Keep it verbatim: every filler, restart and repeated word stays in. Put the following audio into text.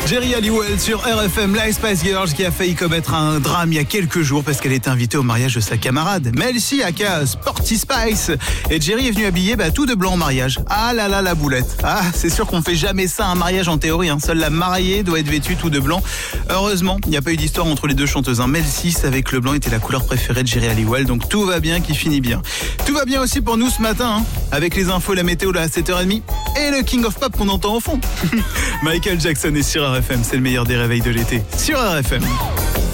Jerry Halliwell sur R F M, la Spice Girls qui a failli commettre un drame il y a quelques jours parce qu'elle était invitée au mariage de sa camarade Mel C aka Sporty Spice. Et Jerry est venu habillé bah, tout de blanc au mariage. Ah là là la boulette. Ah c'est sûr qu'on fait jamais ça un mariage en théorie. Hein. Seule la mariée doit être vêtue tout de blanc. Heureusement, il n'y a pas eu d'histoire entre les deux chanteuses. Hein. Mel C savait que le blanc était la couleur préférée de Jerry Halliwell, donc tout va bien qui finit bien. Tout va bien aussi pour nous ce matin, hein, avec les infos, la météo là à sept heures trente et le King of Pop qu'on entend au fond. Michael Jackson est sur R F M, c'est le meilleur des réveils de l'été sur R F M.